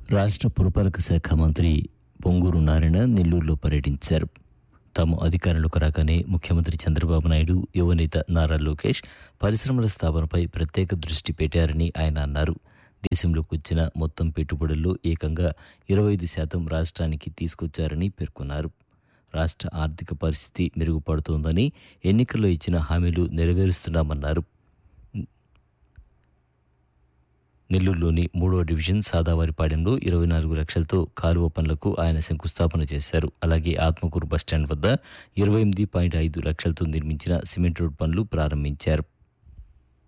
రాష్ట్ర పురపాలక శాఖ మంత్రి పొంగూరు నారాయణ నెల్లూరులో పర్యటించారు. తాము అధికారంలోకి రాగానే ముఖ్యమంత్రి చంద్రబాబు నాయుడు, యువనేత నారా లోకేష్ పరిశ్రమల స్థాపనపై ప్రత్యేక దృష్టి పెట్టారని ఆయన అన్నారు. దేశంలోకి వచ్చిన మొత్తం పెట్టుబడుల్లో ఏకంగా 25% రాష్ట్రానికి తీసుకొచ్చారని పేర్కొన్నారు. రాష్ట్ర ఆర్థిక పరిస్థితి మెరుగుపడుతోందని, ఎన్నికల్లో ఇచ్చిన హామీలు నెరవేరుస్తున్నామన్నారు. నెల్లూరులోని 3వ డివిజన్ సాదావారిపాడెంలో 24 లక్షలతో కాలువ పనులకు ఆయన శంకుస్థాపన చేశారు. అలాగే ఆత్మకూరు బస్టాండ్ వద్ద 28.5 లక్షలతో నిర్మించిన సిమెంట్ రోడ్ పనులు ప్రారంభించారు.